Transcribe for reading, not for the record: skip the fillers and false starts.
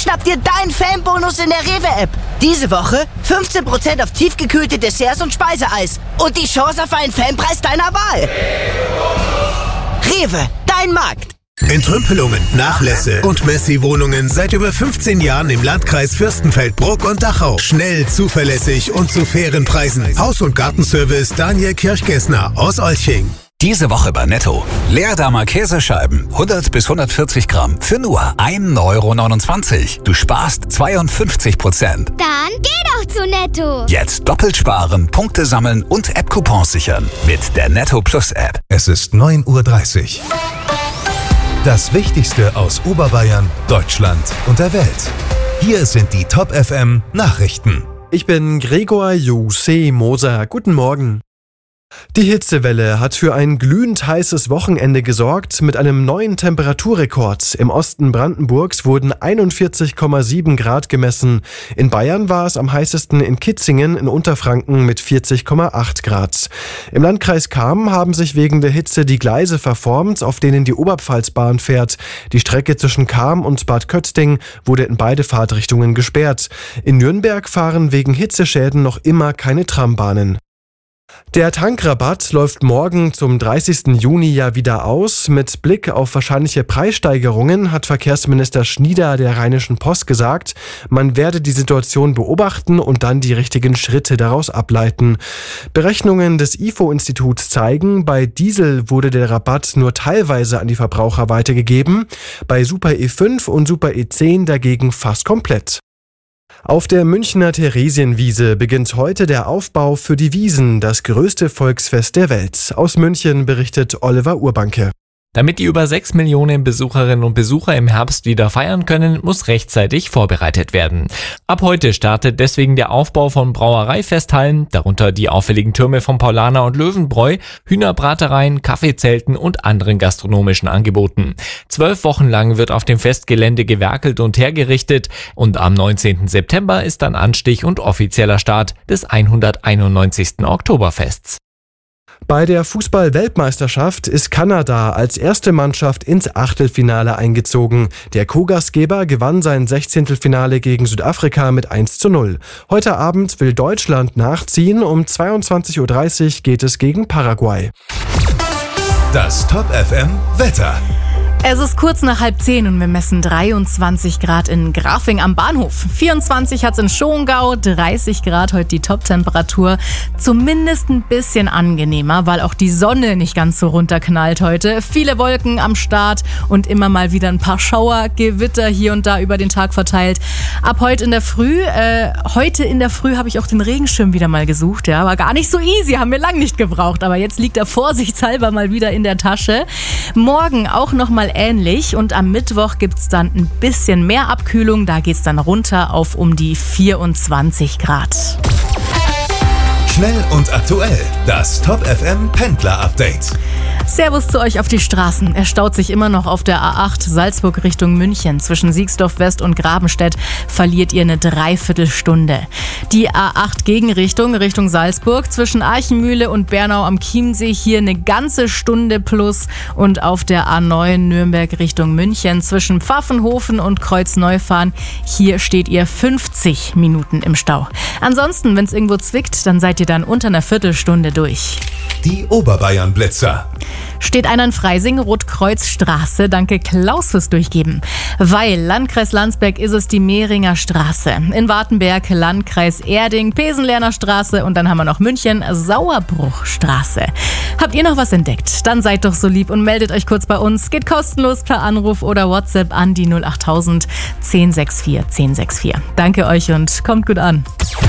schnapp dir deinen Fanbonus in der Rewe-App. Diese Woche 15% auf tiefgekühlte Desserts und Speiseeis. Und die Chance auf einen Fanpreis deiner Wahl. Rewe, dein Markt. Entrümpelungen, Nachlässe und Messi-Wohnungen seit über 15 Jahren im Landkreis Fürstenfeldbruck und Dachau. Schnell, zuverlässig und zu fairen Preisen. Haus- und Gartenservice Daniel Kirchgessner aus Olching. Diese Woche bei Netto. Leerdammer Käsescheiben, 100 bis 140 Gramm, für nur 1,29 €. Du sparst 52%. Dann geh doch zu Netto. Jetzt doppelt sparen, Punkte sammeln und App-Coupons sichern. Mit der Netto Plus App. Es ist 9:30 Uhr. Das Wichtigste aus Oberbayern, Deutschland und der Welt. Hier sind die Top FM Nachrichten. Ich bin Gregor Jose Moser. Guten Morgen. Die Hitzewelle hat für ein glühend heißes Wochenende gesorgt mit einem neuen Temperaturrekord. Im Osten Brandenburgs wurden 41,7 Grad gemessen. In Bayern war es am heißesten in Kitzingen in Unterfranken mit 40,8 Grad. Im Landkreis Cham haben sich wegen der Hitze die Gleise verformt, auf denen die Oberpfalzbahn fährt. Die Strecke zwischen Cham und Bad Kötting wurde in beide Fahrtrichtungen gesperrt. In Nürnberg fahren wegen Hitzeschäden noch immer keine Trambahnen. Der Tankrabatt läuft morgen zum 30. Juni ja wieder aus. Mit Blick auf wahrscheinliche Preissteigerungen hat Verkehrsminister Schnieder der Rheinischen Post gesagt, man werde die Situation beobachten und dann die richtigen Schritte daraus ableiten. Berechnungen des IFO-Instituts zeigen, bei Diesel wurde der Rabatt nur teilweise an die Verbraucher weitergegeben, bei Super E5 und Super E10 dagegen fast komplett. Auf der Münchner Theresienwiese beginnt heute der Aufbau für die Wiesn, das größte Volksfest der Welt. Aus München berichtet Oliver Urbanke. Damit die über 6 Millionen Besucherinnen und Besucher im Herbst wieder feiern können, muss rechtzeitig vorbereitet werden. Ab heute startet deswegen der Aufbau von Brauereifesthallen, darunter die auffälligen Türme von Paulaner und Löwenbräu, Hühnerbratereien, Kaffeezelten und anderen gastronomischen Angeboten. 12 Wochen lang wird auf dem Festgelände gewerkelt und hergerichtet und am 19. September ist dann Anstich und offizieller Start des 191. Oktoberfests. Bei der Fußball-Weltmeisterschaft ist Kanada als erste Mannschaft ins Achtelfinale eingezogen. Der Co-Gastgeber gewann sein 16. Finale gegen Südafrika mit 1:0. Heute Abend will Deutschland nachziehen. Um 22:30 Uhr geht es gegen Paraguay. Das Top FM Wetter. Es ist kurz nach 9:30 und wir messen 23 Grad in Grafing am Bahnhof. 24 hat's in Schongau, 30 Grad heute die Top-Temperatur. Zumindest ein bisschen angenehmer, weil auch die Sonne nicht ganz so runterknallt heute. Viele Wolken am Start und immer mal wieder ein paar Schauer, Gewitter hier und da über den Tag verteilt. Ab heute in der Früh habe ich auch den Regenschirm wieder mal gesucht. Ja, war gar nicht so easy, haben wir lang nicht gebraucht. Aber jetzt liegt er vorsichtshalber mal wieder in der Tasche. Morgen auch noch mal ähnlich und am Mittwoch gibt es dann ein bisschen mehr Abkühlung. Da geht es dann runter auf um die 24 Grad. Schnell und aktuell, das Top FM Pendler Update. Servus zu euch auf die Straßen. Er staut sich immer noch auf der A8 Salzburg Richtung München. Zwischen Siegsdorf West und Grabenstedt verliert ihr eine Dreiviertelstunde. Die A8 Gegenrichtung, Richtung Salzburg, zwischen Archenmühle und Bernau am Chiemsee hier eine ganze Stunde plus. Und auf der A9 Nürnberg Richtung München zwischen Pfaffenhofen und Kreuzneufahren, hier steht ihr 50 Minuten im Stau. Ansonsten, wenn es irgendwo zwickt, dann seid ihr dann unter einer Viertelstunde durch. Die Oberbayern-Blitzer. Steht einer in Freising, Rotkreuzstraße. Danke Klaus fürs Durchgeben. Weil Landkreis Landsberg ist es die Mehringer Straße. In Wartenberg Landkreis Erding, Pesenlerner Straße und dann haben wir noch München, Sauerbruchstraße. Habt ihr noch was entdeckt? Dann seid doch so lieb und meldet euch kurz bei uns. Geht kostenlos per Anruf oder WhatsApp an die 08000 1064 1064. Danke euch und kommt gut an.